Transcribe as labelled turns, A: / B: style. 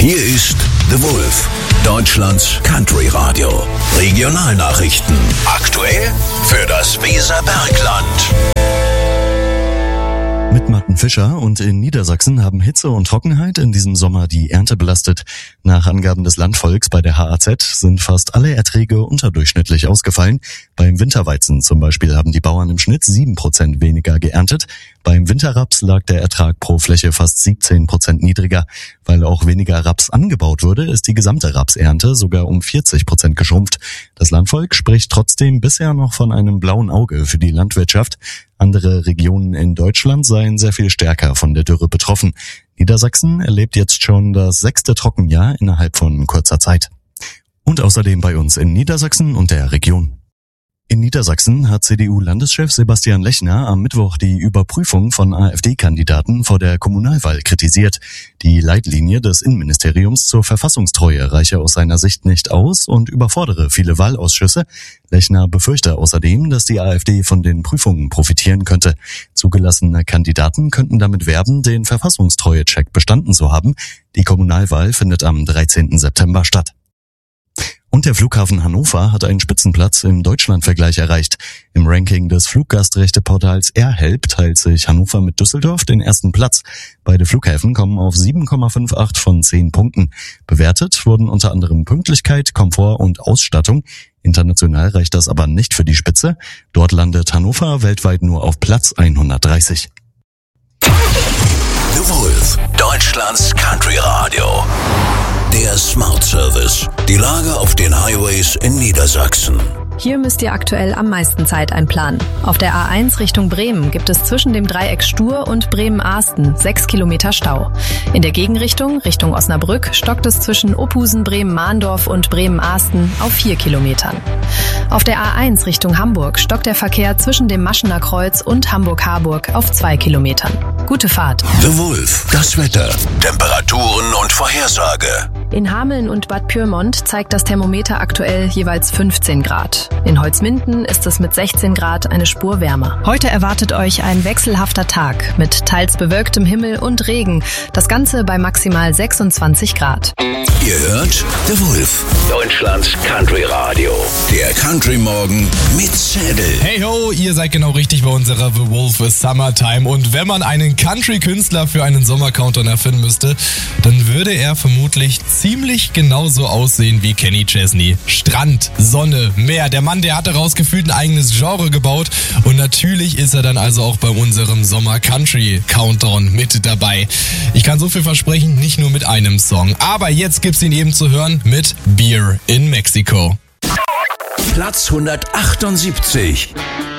A: Hier ist The Wolf, Deutschlands Country Radio. Regionalnachrichten. Aktuell für das Weserbergland.
B: Mit Martin Fischer und in Niedersachsen haben Hitze und Trockenheit in diesem Sommer die Ernte belastet. Nach Angaben des Landvolks bei der HAZ sind fast alle Erträge unterdurchschnittlich ausgefallen. Beim Winterweizen zum Beispiel haben die Bauern im Schnitt 7% weniger geerntet. Beim Winterraps lag der Ertrag pro Fläche fast 17% niedriger. Weil auch weniger Raps angebaut wurde, ist die gesamte Rapsernte sogar um 40% geschrumpft. Das Landvolk spricht trotzdem bisher noch von einem blauen Auge für die Landwirtschaft. Andere Regionen in Deutschland seien sehr viel stärker von der Dürre betroffen. Niedersachsen erlebt jetzt schon das 6. Trockenjahr innerhalb von kurzer Zeit. Und außerdem bei uns in Niedersachsen und der Region. In Niedersachsen hat CDU-Landeschef Sebastian Lechner am Mittwoch die Überprüfung von AfD-Kandidaten vor der Kommunalwahl kritisiert. Die Leitlinie des Innenministeriums zur Verfassungstreue reiche aus seiner Sicht nicht aus und überfordere viele Wahlausschüsse. Lechner befürchte außerdem, dass die AfD von den Prüfungen profitieren könnte. Zugelassene Kandidaten könnten damit werben, den Verfassungstreue-Check bestanden zu haben. Die Kommunalwahl findet am 13. September statt. Und der Flughafen Hannover hat einen Spitzenplatz im Deutschlandvergleich erreicht. Im Ranking des Fluggastrechteportals AirHelp teilt sich Hannover mit Düsseldorf den ersten Platz. Beide Flughäfen kommen auf 7,58 von 10 Punkten. Bewertet wurden unter anderem Pünktlichkeit, Komfort und Ausstattung. International reicht das aber nicht für die Spitze. Dort landet Hannover weltweit nur auf Platz 130.
A: The Wolf, Deutschlands Country Radio. Der Smart Service. Die Lage auf den Highways in Niedersachsen.
C: Hier müsst ihr aktuell am meisten Zeit einplanen. Auf der A1 Richtung Bremen gibt es zwischen dem Dreieck Stur und Bremen-Ahsten 6 Kilometer Stau. In der Gegenrichtung, Richtung Osnabrück, stockt es zwischen Ophusen, Bremen-Mahndorf und Bremen-Ahsten auf 4 Kilometern. Auf der A1 Richtung Hamburg stockt der Verkehr zwischen dem Maschener Kreuz und Hamburg-Harburg auf 2 Kilometern. Gute Fahrt.
A: The Wolf, das Wetter, Temperaturen und Vorhersage.
C: In Hameln und Bad Pyrmont zeigt das Thermometer aktuell jeweils 15 Grad. In Holzminden ist es mit 16 Grad eine Spur wärmer. Heute erwartet euch ein wechselhafter Tag mit teils bewölktem Himmel und Regen. Das Ganze bei maximal 26 Grad.
A: Ihr hört The Wolf, Deutschlands Country Radio. Der Country Morgen mit Zettel.
D: Hey ho, ihr seid genau richtig bei unserer The Wolf Summertime. Und wenn man einen Country-Künstler für einen Sommer-Countdown erfinden müsste, dann würde er vermutlich ziemlich genauso aussehen wie Kenny Chesney. Strand, Sonne, Meer. Der Mann, der hat daraus gefühlt ein eigenes Genre gebaut. Und natürlich ist er dann also auch bei unserem Sommer-Country-Countdown mit dabei. Ich kann so viel versprechen, nicht nur mit einem Song. Aber jetzt gibt's ihn eben zu hören mit Beer in Mexico.
A: Platz 178.